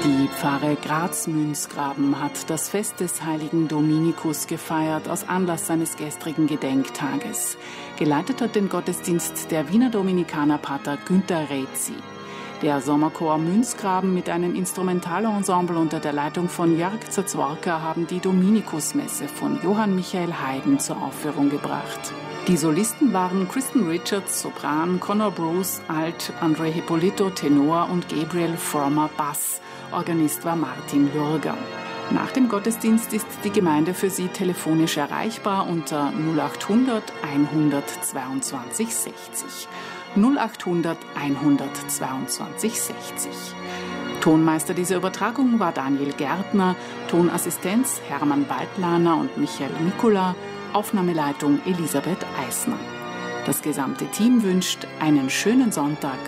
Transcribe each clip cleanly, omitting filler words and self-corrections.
Die Pfarre Graz-Münzgraben hat das Fest des heiligen Dominikus gefeiert aus Anlass seines gestrigen Gedenktages. Geleitet hat den Gottesdienst der Wiener Dominikanerpater Günter Rezi. Der Sommerchor Münzgraben mit einem Instrumentalensemble unter der Leitung von Jörg Zazworka haben die Dominikusmesse von Johann Michael Haydn zur Aufführung gebracht. Die Solisten waren Kristen Richards, Sopran, Conor Bruce, Alt, André Hippolito, Tenor und Gabriel Frommer, Bass. Organist war Martin Lürger. Nach dem Gottesdienst ist die Gemeinde für Sie telefonisch erreichbar unter 0800 122 60. 0800 122 60. Tonmeister dieser Übertragung war Daniel Gärtner, Tonassistenz Hermann Baldlaner und Michael Mikula, Aufnahmeleitung Elisabeth Eisner. Das gesamte Team wünscht einen schönen Sonntag.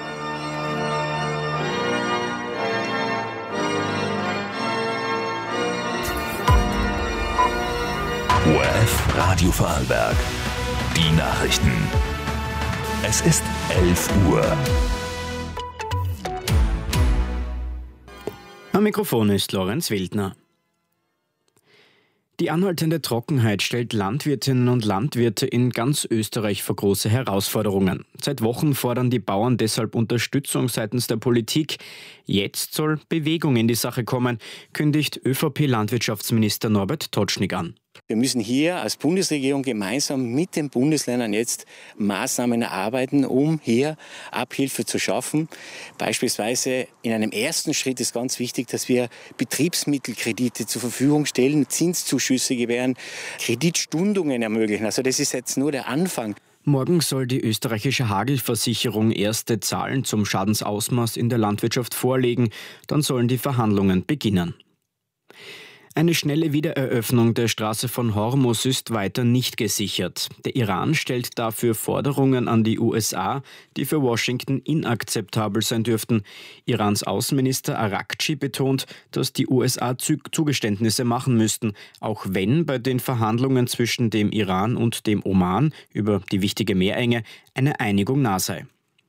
ORF Radio Vorarlberg. Die Nachrichten. Es ist 11 Uhr. Am Mikrofon ist Lorenz Wildner. Die anhaltende Trockenheit stellt Landwirtinnen und Landwirte in ganz Österreich vor große Herausforderungen. Seit Wochen fordern die Bauern deshalb Unterstützung seitens der Politik. Jetzt soll Bewegung in die Sache kommen, kündigt ÖVP-Landwirtschaftsminister Norbert Totschnig an. Wir müssen hier als Bundesregierung gemeinsam mit den Bundesländern jetzt Maßnahmen erarbeiten, um hier Abhilfe zu schaffen. Beispielsweise in einem ersten Schritt ist ganz wichtig, dass wir Betriebsmittelkredite zur Verfügung stellen, Zinszuschüsse gewähren, Kreditstundungen ermöglichen. Also das ist jetzt nur der Anfang. Morgen soll die österreichische Hagelversicherung erste Zahlen zum Schadensausmaß in der Landwirtschaft vorlegen. Dann sollen die Verhandlungen beginnen. Eine schnelle Wiedereröffnung der Straße von Hormuz ist weiter nicht gesichert. Der Iran stellt dafür Forderungen an die USA, die für Washington inakzeptabel sein dürften. Irans Außenminister Arakci betont, dass die USA Zugeständnisse machen müssten, auch wenn bei den Verhandlungen zwischen dem Iran und dem Oman über die wichtige Meerenge eine Einigung nah sei.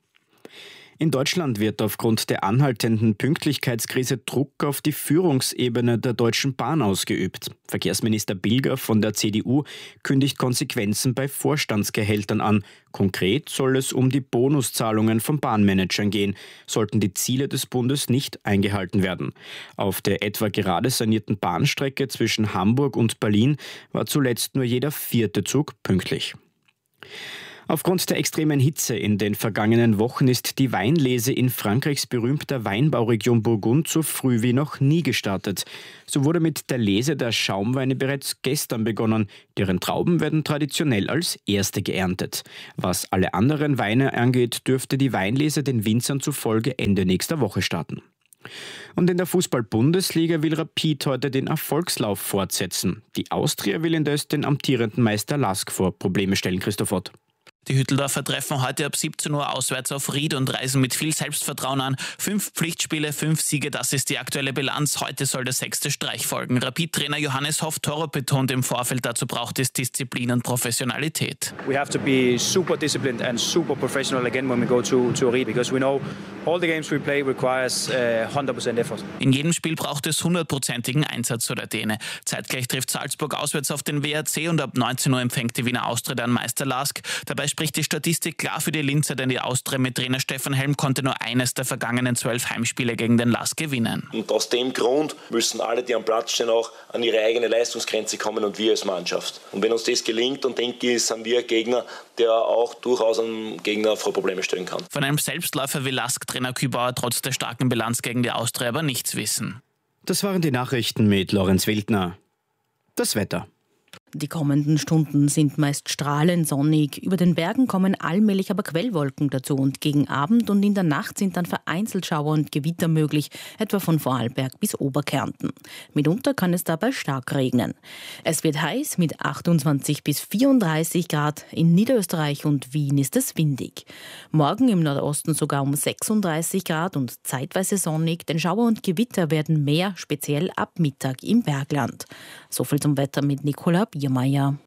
In Deutschland wird aufgrund der anhaltenden Pünktlichkeitskrise Druck auf die Führungsebene der Deutschen Bahn ausgeübt. Verkehrsminister Bilger von der CDU kündigt Konsequenzen bei Vorstandsgehältern an. Konkret soll es um die Bonuszahlungen von Bahnmanagern gehen, sollten die Ziele des Bundes nicht eingehalten werden. Auf der etwa gerade sanierten Bahnstrecke zwischen Hamburg und Berlin war zuletzt nur jeder 4. Zug pünktlich. Aufgrund der extremen Hitze in den vergangenen Wochen ist die Weinlese in Frankreichs berühmter Weinbauregion Burgund so früh wie noch nie gestartet. So wurde mit der Lese der Schaumweine bereits gestern begonnen. Deren Trauben werden traditionell als erste geerntet. Was alle anderen Weine angeht, dürfte die Weinlese den Winzern zufolge Ende nächster Woche starten. Und in der Fußball-Bundesliga will Rapid heute den Erfolgslauf fortsetzen. Die Austria will indes den amtierenden Meister LASK vor Probleme stellen, Christoph Ott. Die Hütteldorfer treffen heute ab 17 Uhr auswärts auf Ried und reisen mit viel Selbstvertrauen an. 5 Pflichtspiele, 5 Siege, das ist die aktuelle Bilanz. Heute soll der 6. Streich folgen. Rapid-Trainer Johannes Hoff-Torop betont im Vorfeld, dazu braucht es Disziplin und Professionalität. We have to be super disciplined and super professional again when we go to Ried, because we know all the games we play requires 100% effort. In jedem Spiel braucht es 100%igen Einsatz, so der Däne. Zeitgleich trifft Salzburg auswärts auf den WRC und ab 19 Uhr empfängt die Wiener Austria dann Meister LASK. Dabei spricht die Statistik klar für die Linzer, denn die Austria mit Trainer Stefan Helm konnte nur eines der vergangenen 12 Heimspiele gegen den LASK gewinnen. Und aus dem Grund müssen alle, die am Platz stehen, auch an ihre eigene Leistungsgrenze kommen und wir als Mannschaft. Und wenn uns das gelingt, dann denke ich, sind wir ein Gegner, der auch durchaus einen Gegner vor Probleme stellen kann. Von einem Selbstläufer wie LASK-Trainer Kübauer trotz der starken Bilanz gegen die Austria aber nichts wissen. Das waren die Nachrichten mit Lorenz Wildner. Das Wetter. Die kommenden Stunden sind meist strahlend sonnig. Über den Bergen kommen allmählich aber Quellwolken dazu und gegen Abend und in der Nacht sind dann vereinzelt Schauer und Gewitter möglich, etwa von Vorarlberg bis Oberkärnten. Mitunter kann es dabei stark regnen. Es wird heiß mit 28 bis 34 Grad. In Niederösterreich und Wien ist es windig. Morgen im Nordosten sogar um 36 Grad und zeitweise sonnig, denn Schauer und Gewitter werden mehr, speziell ab Mittag im Bergland. So viel zum Wetter mit Nicola Biermeier.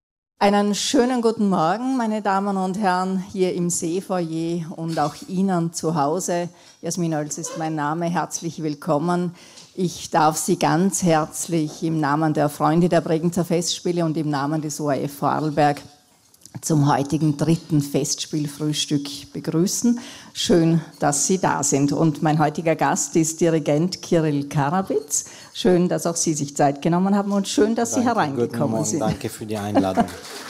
Einen schönen guten Morgen, meine Damen und Herren, hier im Seefoyer und auch Ihnen zu Hause. Jasmin Oelz ist mein Name, herzlich willkommen. Ich darf Sie ganz herzlich im Namen der Freunde der Bregenzer Festspiele und im Namen des ORF Vorarlberg zum heutigen 3. Festspielfrühstück begrüßen. Schön, dass Sie da sind. Und mein heutiger Gast ist Dirigent Kyrill Karabits. Schön, dass auch Sie sich Zeit genommen haben und schön, dass Sie hereingekommen sind. Danke für die Einladung.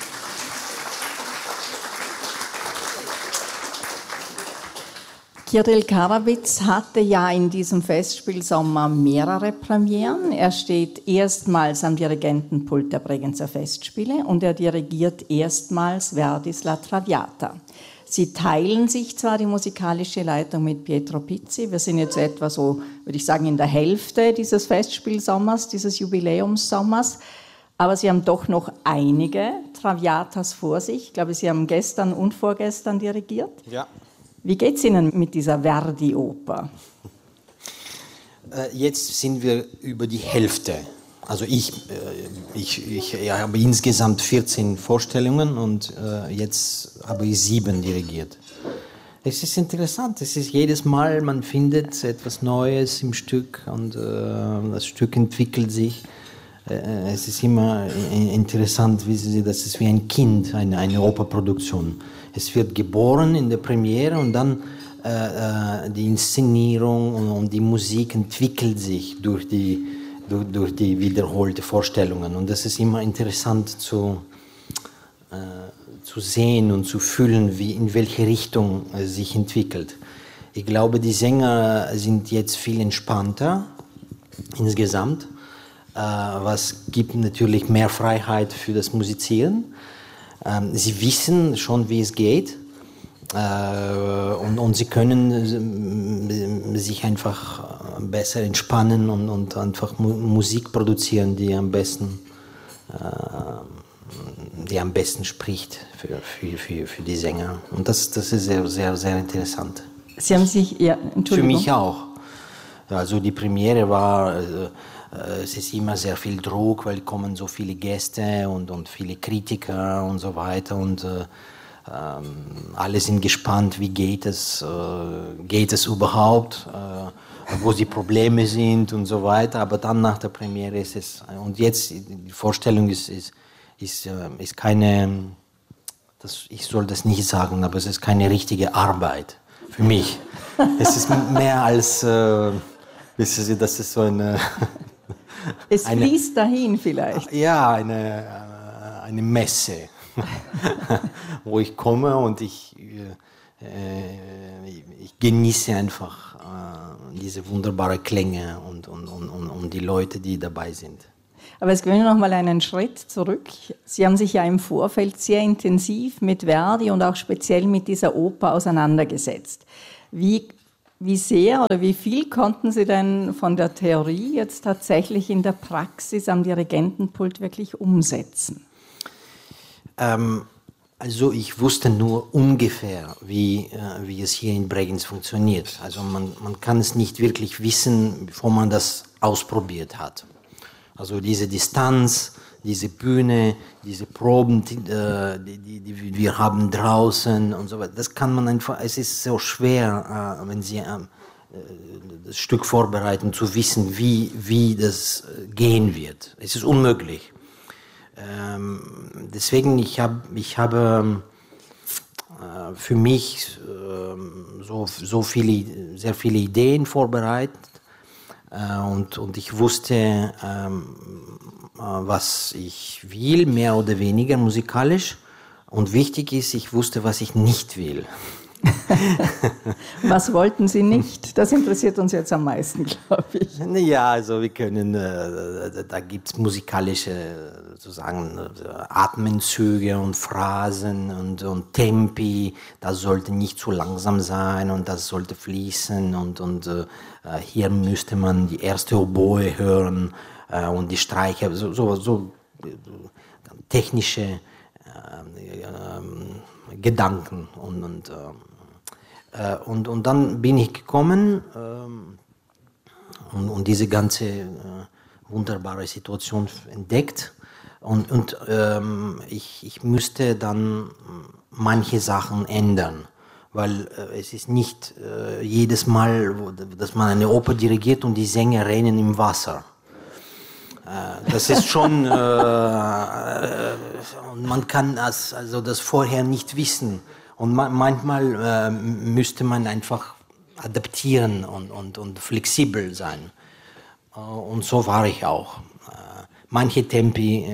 Kyrill Karabits hatte ja in diesem Festspielsommer mehrere Premieren. Er steht erstmals am Dirigentenpult der Bregenzer Festspiele und er dirigiert erstmals Verdis La Traviata. Sie teilen sich zwar die musikalische Leitung mit Pietro Pizzi. Wir sind jetzt etwa so, würde ich sagen, in der Hälfte dieses Festspielsommers, dieses Jubiläumssommers. Aber Sie haben doch noch einige Traviatas vor sich. Ich glaube, Sie haben gestern und vorgestern dirigiert. Ja. Wie geht es Ihnen mit dieser Verdi-Oper? Jetzt sind wir über die Hälfte. Also ich habe insgesamt 14 Vorstellungen und jetzt habe ich 7 dirigiert. Es ist interessant, es ist jedes Mal, man findet etwas Neues im Stück und das Stück entwickelt sich. Es ist immer interessant, wissen Sie, das ist wie ein Kind, eine Operproduktion. Es wird geboren in der Premiere und dann die Inszenierung und die Musik entwickelt sich durch die wiederholte Vorstellungen. Und das ist immer interessant zu sehen und zu fühlen, in welche Richtung es sich entwickelt. Ich glaube, die Sänger sind jetzt viel entspannter insgesamt. Was gibt natürlich mehr Freiheit für das Musizieren. Sie wissen schon, wie es geht und sie können sich einfach besser entspannen und einfach Musik produzieren, die am besten spricht für die Sänger. Und das ist sehr, sehr, sehr interessant. Sie haben sich, ja, Entschuldigung. Für mich auch. Also die Premiere war... Es ist immer sehr viel Druck, weil kommen so viele Gäste und viele Kritiker und so weiter und alle sind gespannt, wie geht es überhaupt, wo die Probleme sind und so weiter. Aber dann nach der Premiere ist es, und jetzt die Vorstellung ist keine, ich soll das nicht sagen, aber es ist keine richtige Arbeit für mich. Es ist mehr als, wissen Sie, das ist so eine... Es fließt dahin vielleicht. Ja, eine Messe, wo ich komme und ich genieße einfach diese wunderbaren Klänge und die Leute, die dabei sind. Aber jetzt gehen wir noch mal einen Schritt zurück. Sie haben sich ja im Vorfeld sehr intensiv mit Verdi und auch speziell mit dieser Oper auseinandergesetzt. Wie sehr oder wie viel konnten Sie denn von der Theorie jetzt tatsächlich in der Praxis am Dirigentenpult wirklich umsetzen? Also ich wusste nur ungefähr, wie es hier in Bregenz funktioniert. Also man kann es nicht wirklich wissen, bevor man das ausprobiert hat. Also diese Distanz, diese Bühne, diese Proben, die wir haben draußen und so weiter, das kann man einfach, es ist so schwer, wenn Sie das Stück vorbereiten, zu wissen, wie das gehen wird. Es ist unmöglich. Deswegen, ich habe für mich sehr viele Ideen vorbereitet und ich wusste, was ich will, mehr oder weniger musikalisch. Und wichtig ist, ich wusste, was ich nicht will. Was wollten Sie nicht? Das interessiert uns jetzt am meisten, glaube ich. Ja, also wir können, da gibt es musikalische sozusagen Atemzüge und Phrasen und Tempi. Das sollte nicht zu langsam sein und das sollte fließen. Und hier müsste man die erste Oboe hören und die Streicher, so technische Gedanken. Und dann bin ich gekommen und diese ganze wunderbare Situation entdeckt Und ich müsste dann manche Sachen ändern, weil es ist nicht jedes Mal, dass man eine Oper dirigiert und die Sänger rennen im Wasser. Das ist schon, man kann das vorher nicht wissen. Und manchmal müsste man einfach adaptieren und flexibel sein. Und so war ich auch. Manche Tempi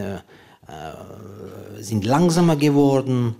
sind langsamer geworden.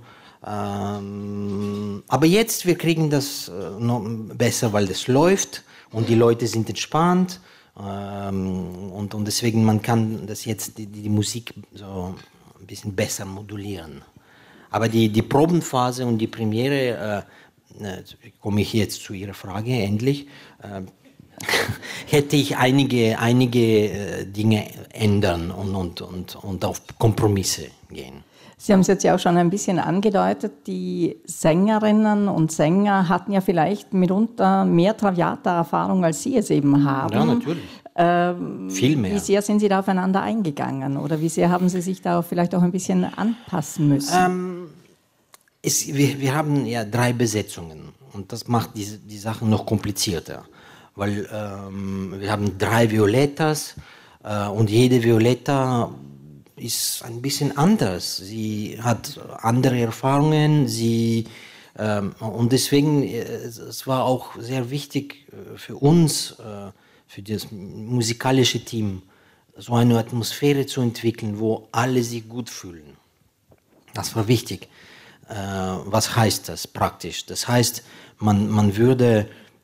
Aber jetzt, wir kriegen das noch besser, weil das läuft und die Leute sind entspannt. Und deswegen, man kann das jetzt, die Musik so ein bisschen besser modulieren. Aber die Probenphase und die Premiere, komme ich jetzt zu Ihrer Frage endlich, hätte ich einige Dinge ändern und auf Kompromisse gehen. Sie haben es jetzt ja auch schon ein bisschen angedeutet, die Sängerinnen und Sänger hatten ja vielleicht mitunter mehr Traviata-Erfahrung, als Sie es eben haben. Ja, natürlich. Viel mehr. Wie sehr sind Sie da aufeinander eingegangen oder wie sehr haben Sie sich da vielleicht auch ein bisschen anpassen müssen? Wir haben ja 3 Besetzungen und das macht die Sache noch komplizierter, weil wir haben 3 Violettas und jede Violetta ist ein bisschen anders. Sie hat andere Erfahrungen, und deswegen es war auch sehr wichtig für uns, für das musikalische Team, so eine Atmosphäre zu entwickeln, wo alle sich gut fühlen. Das war wichtig. Was heißt das praktisch? Das heißt, man würde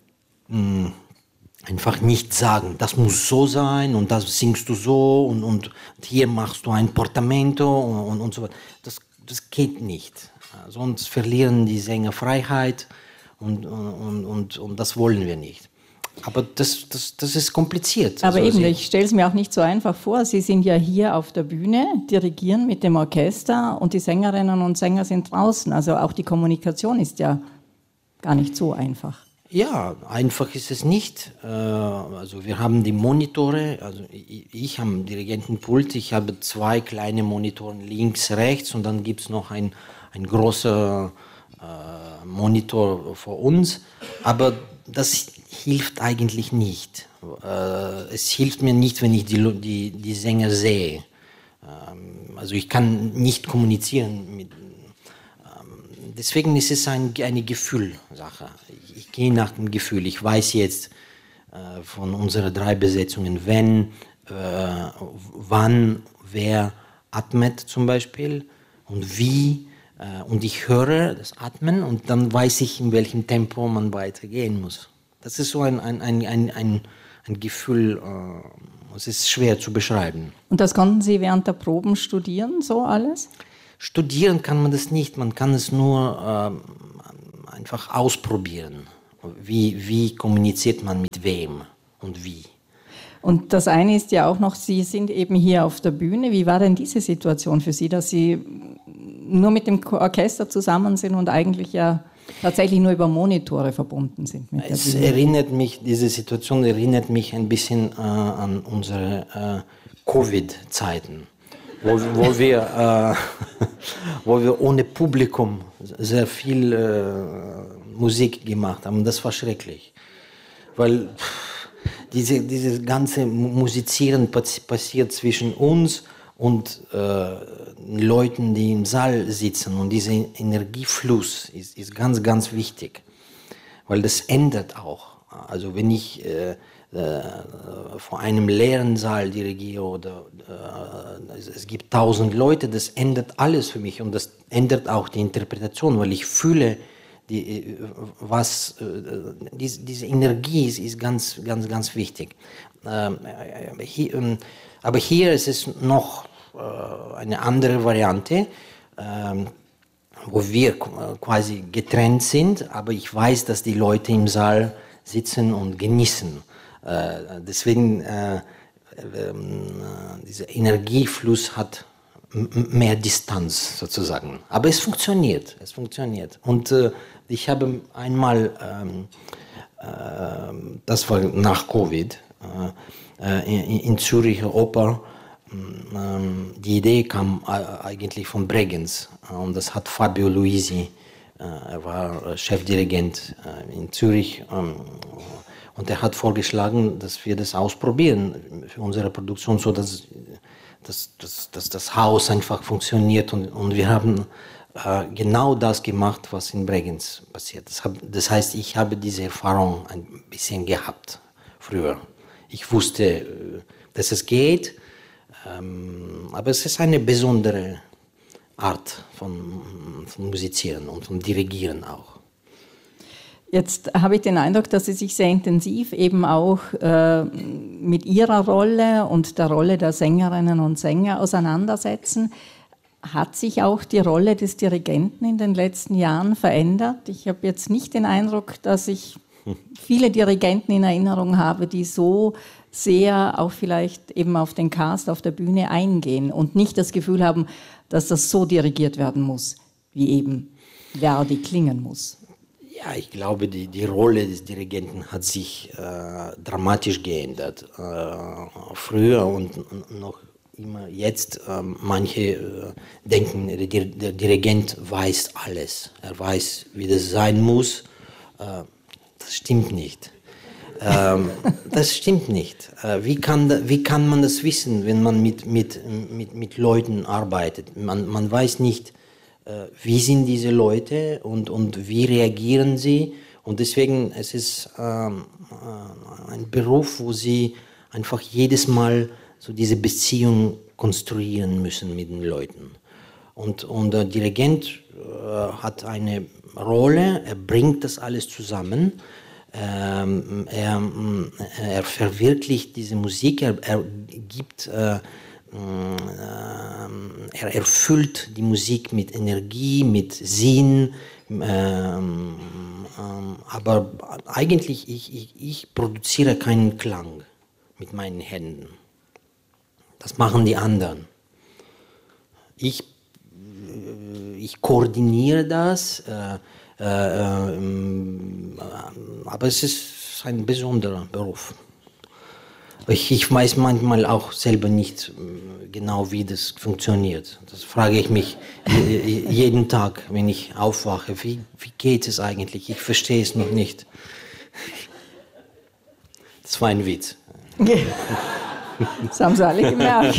einfach nicht sagen, das muss so sein und das singst du so und hier machst du ein Portamento und so weiter. Das geht nicht. Sonst verlieren die Sänger Freiheit und das wollen wir nicht. Aber das ist kompliziert. Aber also ich stelle es mir auch nicht so einfach vor. Sie sind ja hier auf der Bühne, dirigieren mit dem Orchester und die Sängerinnen und Sänger sind draußen. Also auch die Kommunikation ist ja gar nicht so einfach. Ja, einfach ist es nicht. Also wir haben die Monitore, also ich habe einen Dirigentenpult, ich habe 2 kleine Monitore links, rechts und dann gibt es noch ein großer Monitor vor uns. Aber das hilft eigentlich nicht. Es hilft mir nicht, wenn ich die Sänger sehe. Also ich kann nicht kommunizieren mit. Deswegen ist es eine Gefühlsache. Ich gehe nach dem Gefühl. Ich weiß jetzt von unseren 3 Besetzungen, wann wer atmet zum Beispiel und wie. Und ich höre das Atmen und dann weiß ich, in welchem Tempo man weitergehen muss. Das ist so ein Gefühl, es ist schwer zu beschreiben. Und das konnten Sie während der Proben studieren, so alles? Studieren kann man das nicht, man kann es nur einfach ausprobieren. Wie kommuniziert man mit wem und wie? Und das eine ist ja auch noch, Sie sind eben hier auf der Bühne. Wie war denn diese Situation für Sie, dass Sie nur mit dem Orchester zusammen sind und eigentlich ja tatsächlich nur über Monitore verbunden sind mit der Bühne? Diese Situation erinnert mich ein bisschen an unsere Covid-Zeiten, wo wir ohne Publikum sehr viel Musik gemacht haben. Das war schrecklich, weil dieses ganze Musizieren passiert zwischen uns und Leuten, die im Saal sitzen. Und dieser Energiefluss ist ganz, ganz wichtig, weil das ändert auch. Also wenn ich vor einem leeren Saal dirigiere oder es gibt 1000 Leute, das ändert alles für mich und das ändert auch die Interpretation, weil ich fühle, diese Energie ist ganz, ganz, ganz wichtig. Aber hier ist es noch eine andere Variante, wo wir quasi getrennt sind, aber ich weiß, dass die Leute im Saal sitzen und genießen. Deswegen, dieser Energiefluss hat mehr Distanz sozusagen. Aber es funktioniert. Und ich habe einmal, das war nach Covid, in Zürich Oper, die Idee kam eigentlich von Bregenz und das hat Fabio Luisi, er war Chefdirigent in Zürich und er hat vorgeschlagen, dass wir das ausprobieren für unsere Produktion, so dass das Haus einfach funktioniert und wir haben genau das gemacht, was in Bregenz passiert. Das heißt, ich habe diese Erfahrung ein bisschen gehabt früher. Ich wusste, dass es geht, aber es ist eine besondere Art von Musizieren und von Dirigieren auch. Jetzt habe ich den Eindruck, dass Sie sich sehr intensiv eben auch mit Ihrer Rolle und der Rolle der Sängerinnen und Sänger auseinandersetzen. Hat sich auch die Rolle des Dirigenten in den letzten Jahren verändert? Ich habe jetzt nicht den Eindruck, dass ich viele Dirigenten in Erinnerung habe, die so sehr auch vielleicht eben auf den Cast auf der Bühne eingehen und nicht das Gefühl haben, dass das so dirigiert werden muss, wie eben Verdi klingen muss. Ja, ich glaube, die Rolle des Dirigenten hat sich dramatisch geändert. Früher und noch immer jetzt, manche denken, der Dirigent weiß alles. Er weiß, wie das sein muss. Das stimmt nicht. Das stimmt nicht. Wie kann man das wissen, wenn man mit Leuten arbeitet? Man weiß nicht, wie sind diese Leute und wie reagieren sie. Und deswegen es ist ein Beruf, wo sie einfach jedes Mal so diese Beziehung konstruieren müssen mit den Leuten. Und der Dirigent hat eine Rolle, er bringt das alles zusammen. Er verwirklicht diese Musik, er gibt, er erfüllt die Musik mit Energie, mit Sinn, aber eigentlich ich produziere keinen Klang mit meinen Händen. Das machen die anderen. Ich koordiniere das, aber es ist ein besonderer Beruf. Ich weiß manchmal auch selber nicht genau, wie das funktioniert. Das frage ich mich jeden Tag, wenn ich aufwache. Wie geht es eigentlich? Ich verstehe es noch nicht. Das war ein Witz. Das haben Sie alle gemerkt.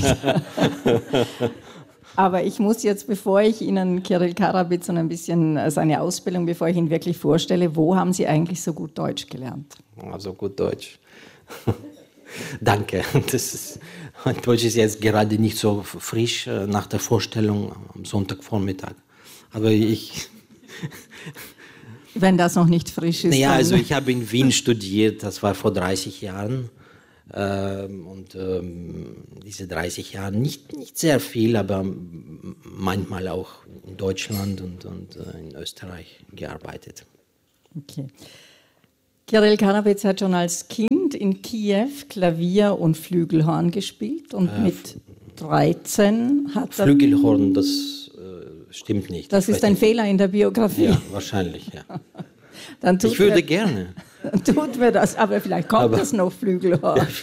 Aber ich muss jetzt, bevor ich Ihnen Kyrill Karapetz und ein bisschen seine Ausbildung, bevor ich ihn wirklich vorstelle, wo haben Sie eigentlich so gut Deutsch gelernt? Also gut Deutsch. Danke. Deutsch ist jetzt gerade nicht so frisch nach der Vorstellung am Sonntagvormittag. Aber wenn das noch nicht frisch ist. Naja, also ich habe in Wien studiert, das war vor 30 Jahren. Diese 30 Jahre nicht sehr viel, aber manchmal auch in Deutschland und in Österreich gearbeitet. Okay. Kyrill Karapetz hat schon als Kind in Kiew Klavier und Flügelhorn gespielt und mit 13 hat er... Flügelhorn, das stimmt nicht. Das ist ein Fehler in der Biografie. Ja, wahrscheinlich, ja. Dann ich würde gerne. Tut mir das, aber vielleicht kommt es noch, Flügelhorn.